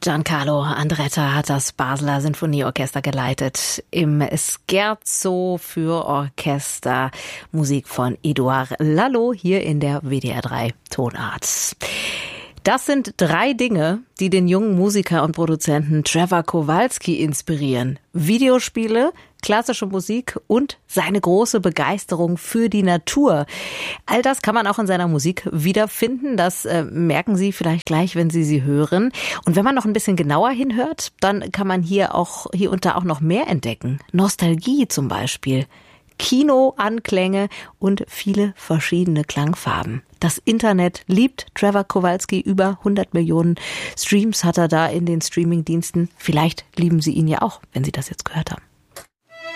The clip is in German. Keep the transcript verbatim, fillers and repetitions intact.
Giancarlo Andretta hat das Basler Sinfonieorchester geleitet. Im Scherzo für Orchester, Musik von Édouard Lalo hier in der W D R drei Tonart. Das sind drei Dinge, die den jungen Musiker und Produzenten Trevor Kowalski inspirieren. Videospiele, klassische Musik und seine große Begeisterung für die Natur. All das kann man auch in seiner Musik wiederfinden. Das äh, merken Sie vielleicht gleich, wenn Sie sie hören. Und wenn man noch ein bisschen genauer hinhört, dann kann man hier auch hier und da auch noch mehr entdecken. Nostalgie zum Beispiel. Kinoanklänge und viele verschiedene Klangfarben. Das Internet liebt Trevor Kowalski. Über hundert Millionen Streams hat er da in den Streamingdiensten. Vielleicht lieben Sie ihn ja auch, wenn Sie das jetzt gehört haben.